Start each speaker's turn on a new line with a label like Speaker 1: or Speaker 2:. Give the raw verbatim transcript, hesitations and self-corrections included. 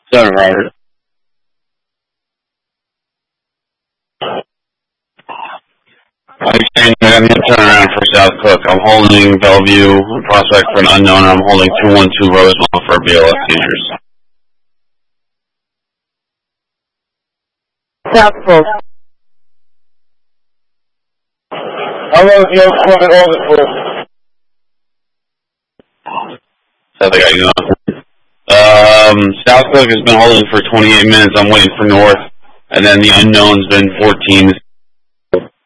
Speaker 1: Seven, Robert. I'm saying I got to turn around for South Cook. I'm holding Bellevue prospect for an unknown. I'm holding two one two Rosemont for B L S seizures.
Speaker 2: South Cook.
Speaker 3: How long is the appointment hold it for?
Speaker 1: So they got you going. Um, South Cook has been holding for twenty-eight minutes. I'm waiting for North. And then the unknown's been fourteen.